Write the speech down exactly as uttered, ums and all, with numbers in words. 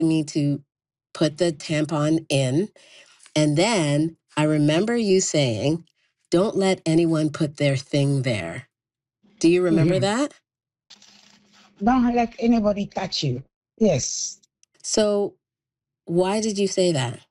me to put the tampon in. And then I remember you saying, don't let anyone put their thing there. Do you remember Mhm. that? Don't let anybody touch you. Yes. So why did you say that?